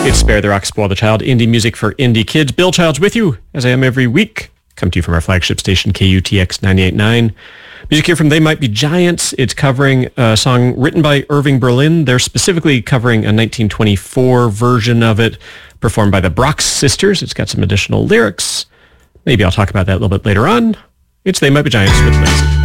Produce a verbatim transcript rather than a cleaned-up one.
It's Spare the Rock, Spoil the Child, indie music for indie kids. Bill Childs with you, as I am every week. Come to you from our flagship station, K U T X ninety-eight point nine. Music here from They Might Be Giants. It's covering a song written by Irving Berlin. They're specifically covering a nineteen twenty-four version of it, performed by the Brox Sisters. It's got some additional lyrics. Maybe I'll talk about that a little bit later on. It's They Might Be Giants with Lazy.